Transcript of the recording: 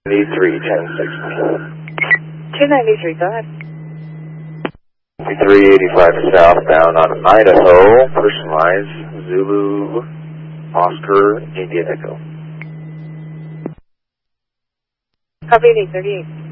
293, go ahead. 385 southbound on Idaho, personalized, Zulu, Oscar, India Echo. Copy 838.